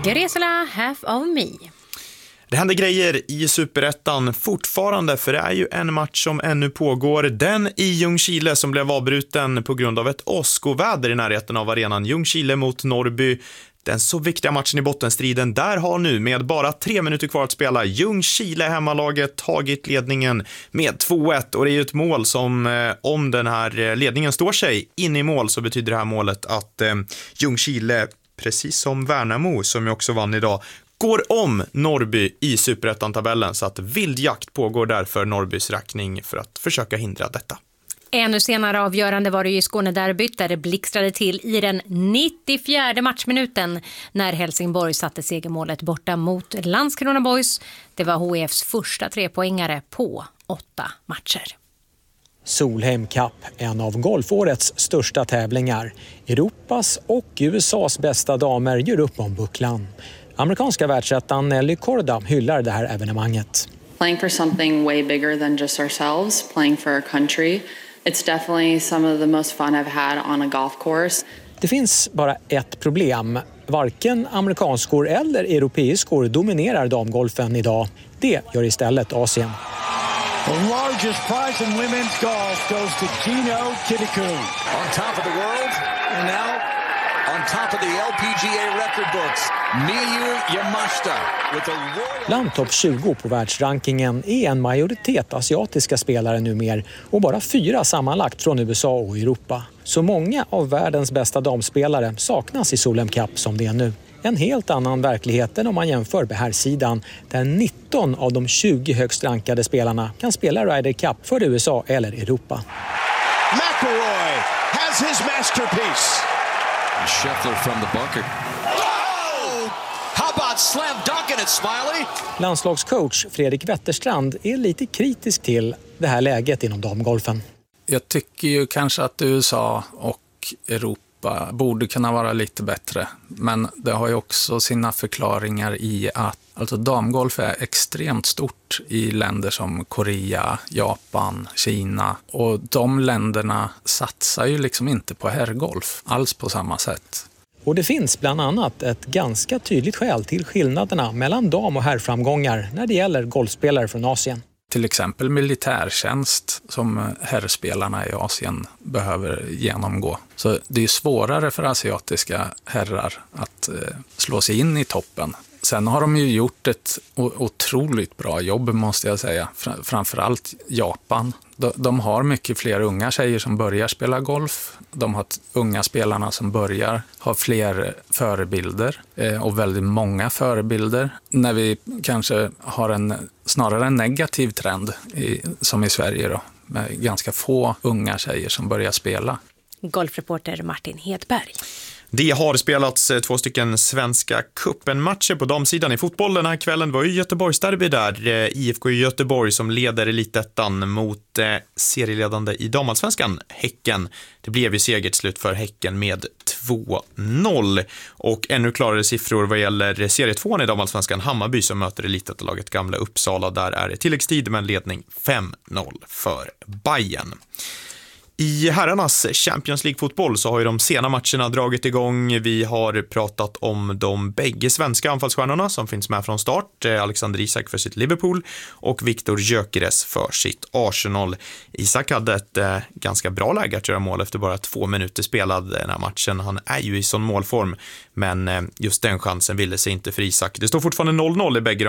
Gresela Half of Me. Det händer grejer i Superettan fortfarande, för det är ju en match som ännu pågår. Den i Ljungskile som blev avbruten på grund av ett åskoväder i närheten av arenan. Ljungskile mot Norrby. Den så viktiga matchen i bottenstriden, där har nu med bara 3 minuter kvar att spela Ljungskile hemmalaget tagit ledningen med 2-1. Och det är ju ett mål som, om den här ledningen står sig in i mål, så betyder det här målet att Ljungskile, precis som Värnamo som ju också vann idag, går om Norrby i Superettan-tabellen, så att vildjakt pågår där för Norrbys räkning för att försöka hindra detta. Ännu senare avgörande var det ju i Skånederbyt där det blixtrade till i den 94:e matchminuten när Helsingborg satte segermålet borta mot Landskrona Boys. Det var HIFs första 3-poängare på 8 matcher. Solheim Cup, en av golfårets största tävlingar. Europas och USAs bästa damer gör upp om bucklan. Amerikanska världsettan Nelly Korda hyllar det här evenemanget. Playing for something way bigger than just ourselves, playing for our country. It's definitely some of the most fun I've had on a golf course. Det finns bara ett problem. Varken amerikanskor eller europeiskor dominerar damgolfen idag. Det gör istället Asien. The largest prize in women's golf goes to Gino Kitakun. On top of the world, and now on top of the LPGA record books, Miyu Yamashita with a royal... Bland topp 20 på världsrankingen är en majoritet asiatiska spelare numera och bara 4 sammanlagt från USA och Europa. Så många av världens bästa damspelare saknas i Solheim Cup som det är nu. En helt annan verklighet än om man jämför med här sidan, där 19 av de 20 högst rankade spelarna kan spela Ryder Cup för USA eller Europa. McIlroy has his masterpiece. Scheffler from the bunker. Oh! How about slam dunking it, Smiley? Landslagscoach Fredrik Wetterstrand är lite kritisk till det här läget inom damgolfen. Jag tycker ju kanske att USA och Europa borde kunna vara lite bättre. Men det har ju också sina förklaringar i att alltså damgolf är extremt stort i länder som Korea, Japan, Kina. Och de länderna satsar ju liksom inte på herrgolf alls på samma sätt. Och det finns bland annat ett ganska tydligt skäl till skillnaderna mellan dam- och herrframgångar när det gäller golfspelare från Asien. Till exempel militärtjänst som herrspelarna i Asien behöver genomgå. Så det är svårare för asiatiska herrar att slå sig in i toppen. Sen har de ju gjort ett otroligt bra jobb, måste jag säga. Framförallt Japan. De har mycket fler unga tjejer som börjar spela golf. De har unga spelarna som börjar ha fler förebilder och väldigt många förebilder. När vi kanske har snarare en negativ trend som i Sverige då, med ganska få unga tjejer som börjar spela. Golfreporter Martin Hedberg. Det har spelats 2 stycken svenska cupen-matcher på damsidan i fotboll den här kvällen. Det var ju Göteborgsderby där. IFK Göteborg som leder elitettan mot serieledande i damallsvenskan, Häcken. Det blev ju segerslut för Häcken med 2-0. Och ännu klarare siffror vad gäller serie 2 i damallsvenskan, Hammarby som möter elitettalaget Gamla Uppsala. Där är det tilläggstid med en ledning 5-0 för Bayern. I herrarnas Champions League-fotboll så har ju de sena matcherna dragit igång. Vi har pratat om de bägge svenska anfallsstjärnorna som finns med från start. Alexander Isak för sitt Liverpool och Viktor Gyökeres för sitt Arsenal. Isak hade ett ganska bra läge att göra mål efter bara 2 minuter spelad den här matchen. Han är ju i sån målform, men just den chansen ville sig inte för Isak. Det står fortfarande 0-0 i bägge